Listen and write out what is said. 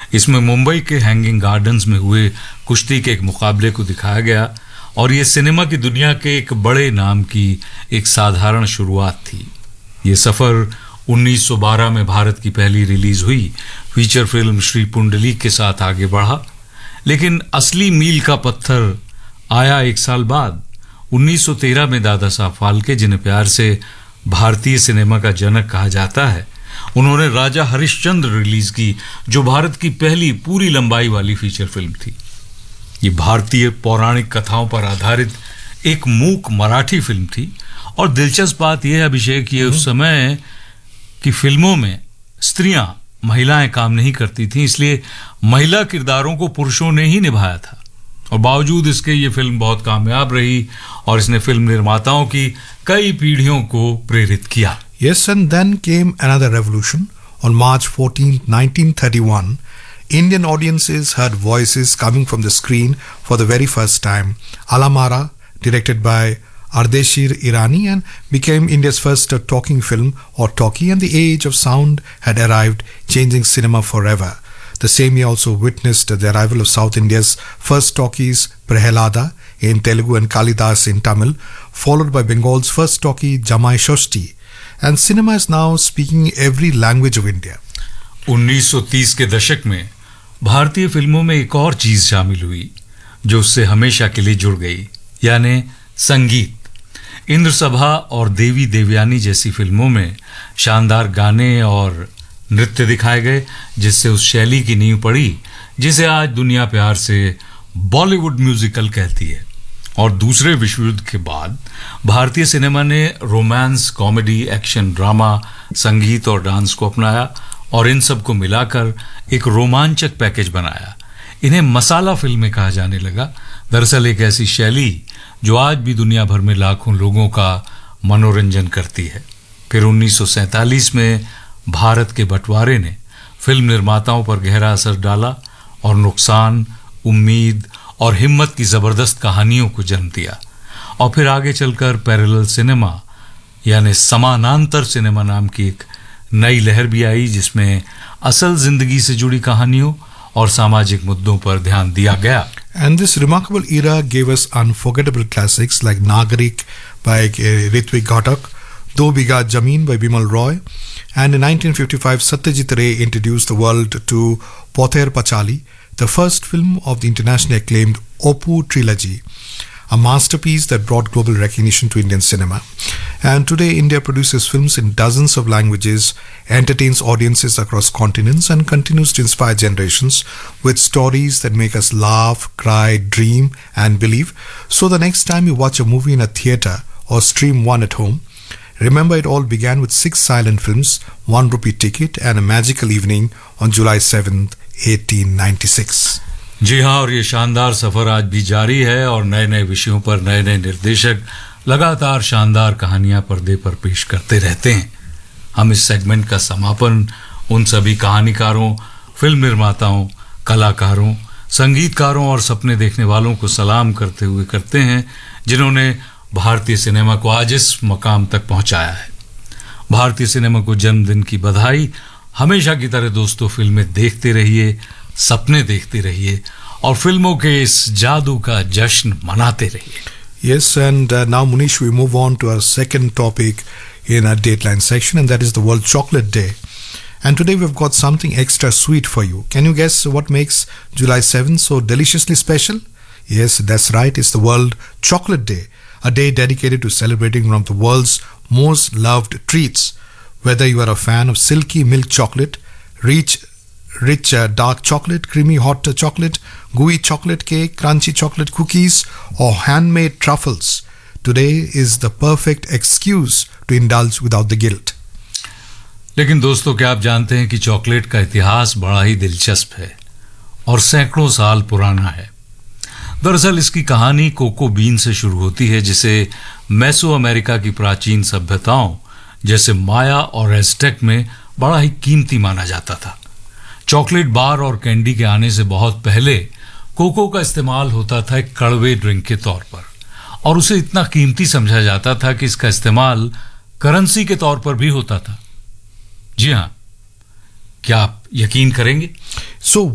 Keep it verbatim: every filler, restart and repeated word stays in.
इसमें मुंबई के hanging gardens में हुए कुश्ती के एक मुकाबले को दिखाया गया और ये सिनेमा की दुनिया के एक बड़े नाम की एक साधारण शुरुआत थी। ये सफ़र उन्नीस सौ बारह में भारत की पहली रिलीज हुई फीचर फिल्म श्री पुंडलीक के साथ आगे बढ़ा, लेकिन असली मील का पत्थर आया एक साल बाद उन्नीस सौ तेरह में दादा साहब फाल्के, जिन्हें प्यार से भारतीय सिनेमा का जनक कहा जाता है, उन्होंने राजा हरिश्चंद्र रिलीज की, जो भारत की पहली पूरी लंबाई वाली फीचर फिल्म थी। ये भारतीय पौराणिक कथाओं पर आधारित एक मूक मराठी फिल्म थी और दिलचस्प बात यह अभिषेक, ये उस समय की फिल्मों में स्त्रियां, महिलाएं काम नहीं करती थीं, इसलिए महिला किरदारों को पुरुषों ने ही निभाया था और बावजूद इसके ये फिल्म बहुत कामयाब रही और इसने फिल्म निर्माताओं की कई पीढ़ियों को प्रेरित किया। Yes, and then came another revolution. On March fourteenth, nineteen thirty-one, Indian audiences heard voices coming from the screen for the very first time. Alamara, directed by Ardeshir Irani, and became India's first talking film or talkie, and the age of sound had arrived, changing cinema forever. The same year also witnessed the arrival of South India's first talkies, Prahalada in Telugu and Kalidas in Tamil, followed by Bengal's first talkie, Jamai Shoshti. And cinema is now speaking every language of India. उन्नीस सौ तीस के दशक में भारतीय फिल्मों में एक और चीज शामिल हुई जो उससे हमेशा के लिए जुड़ गई, यानी संगीत। इंद्र सभा और देवी देवयानी जैसी फिल्मों में शानदार गाने और नृत्य दिखाए गए, जिससे उस शैली की नींव पड़ी जिसे आज दुनिया प्यार से बॉलीवुड म्यूजिकल कहती है। और दूसरे विश्व युद्ध के बाद भारतीय सिनेमा ने रोमांस, कॉमेडी, एक्शन, ड्रामा, संगीत और डांस को अपनाया और इन सब को मिलाकर एक रोमांचक पैकेज बनाया। इन्हें मसाला फिल्में कहा जाने लगा। दरअसल एक ऐसी शैली जो आज भी दुनिया भर में लाखों लोगों का मनोरंजन करती है। फिर उन्नीस सौ सैंतालीस में भारत के बंटवारे ने फिल्म निर्माताओं पर गहरा असर डाला और नुकसान, उम्मीद और हिम्मत की जबरदस्त कहानियों को जन्म दिया। और फिर आगे चलकर पैरेलल सिनेमा यानी समानांतर सिनेमा नाम की एक नई लहर भी आई, जिसमें असल जिंदगी से जुड़ी कहानियों और सामाजिक मुद्दों पर ध्यान दिया गया। And this remarkable era gave us unforgettable classics like Nagarik by Ritwik Ghatak, Do Bigha Zameen by Bimal Roy, and in nineteen fifty-five Satyajit Ray introduced the world to Pother Pachali, the first film of the internationally acclaimed Oppu trilogy, a masterpiece that brought global recognition to Indian cinema. And today India produces films in dozens of languages, entertains audiences across continents, and continues to inspire generations with stories that make us laugh, cry, dream, and believe. So the next time you watch a movie in a theatre or stream one at home, remember it all began with six silent films, one rupee ticket, and a magical evening on July seventh, eighteen ninety-six. जी हाँ, और ये शानदार सफर आज भी जारी है और नए नए विषयों पर नए नए निर्देशक लगातार शानदार कहानियां पर्दे पर पेश करते रहते हैं। हम इस सेगमेंट का समापन उन सभी कहानीकारों, फिल्म निर्माताओं, कलाकारों, संगीतकारों और सपने देखने वालों को सलाम करते हुए करते हैं जिन्होंने भारतीय सिनेमा को आज इस मकाम तक पहुंचाया है। भारतीय सिनेमा को जन्मदिन की बधाई। हमेशा की तरह दोस्तों, फिल्में देखते रहिए, सपने देखते रहिए और फिल्मों के इस जादू का जश्न मनाते रहिए। Yes, and uh, now Munish, we move on to our second topic in our Dateline section, and that is the World Chocolate Day. And today we've got something extra sweet for you. Can you guess what makes July seventh so deliciously special? Yes, that's right, it's the World Chocolate Day, a day dedicated to celebrating one of the world's most loved treats. Whether you are a fan of silky milk chocolate, rich rich uh, dark chocolate, creamy hot chocolate, gooey chocolate cake, crunchy chocolate cookies, or handmade truffles, today is the perfect excuse to indulge without the guilt. लेकिन दोस्तों, क्या आप जानते हैं कि chocolate का इतिहास बड़ा ही दिलचस्प है और सैकड़ों साल पुराना है। दरअसल इसकी कहानी कोको बीन से शुरू होती है, जिसे मेसो अमेरिका की प्राचीन सभ्यताओं जैसे माया और एज़टेक में बड़ा ही कीमती माना जाता था। चॉकलेट बार और कैंडी के आने से बहुत पहले कोको का इस्तेमाल होता था एक कड़वे ड्रिंक के तौर पर, और उसे इतना कीमती समझा जाता था कि इसका इस्तेमाल करेंसी के तौर पर भी होता था। जी हाँ, क्या आप यकीन करेंगे? So